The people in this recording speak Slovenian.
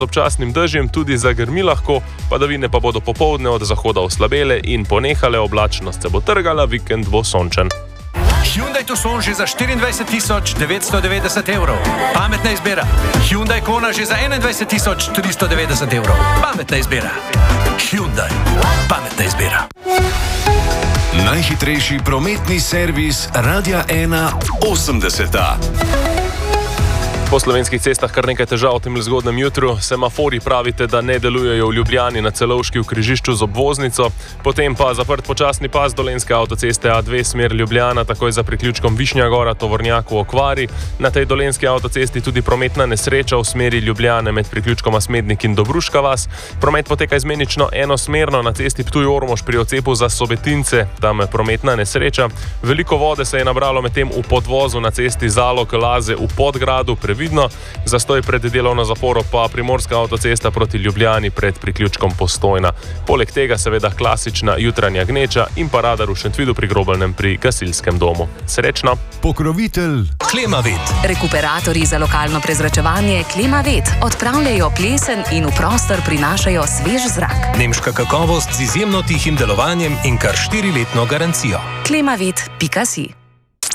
občasnim dežjem tudi zagrmi lahko, padavine pa bodo popoldne od zahoda oslabele in ponehale, oblačnost se bo trgala, vikend bo sončen. Hyundai Tucson že za 24.990 evrov. Pametna izbira. Hyundai Kona že za 21.390 evrov. Pametna izbira. Hyundai. Pametna izbira. Najhitrejši prometni servis Radia 1 80. Po slovenskih cestah kar nekaj težav v tem zgodnem jutru. Semafori pravite, da ne delujejo v Ljubljani na Celovški v križišču z obvoznico, potem pa zaprt počasni pas Dolenjske avtoceste A2 smer Ljubljana, takoj za priključkom Višnja Gora, tovornjak v okvari. Na tej Dolenjski avtocesti tudi prometna nesreča v smeri Ljubljane med priključkoma Smednik in Dobruška vas. Promet poteka izmenično enosmerno na cesti Ptuj-Ormož pri odcepu za Sobetince, tam prometna nesreča. Veliko vode se je nabralo medtem v podvozu na cesti Zalog-Laze v Podgradu, vidno. Zastoj pred delovno zaporo pa Primorska avtocesta proti Ljubljani pred priključkom Postojna. Poleg tega seveda klasična jutranja gneča in pa radar v Šentvidu pri Grobelnem pri gasilskem domu. Srečno! Pokrovitelj Klimavet. Rekuperatorji za lokalno prezračevanje Klimavet odpravljajo plesen in v prostor prinašajo svež zrak. Nemška kakovost z izjemno tihim delovanjem in kar 4-letno garancijo. Klimavet.si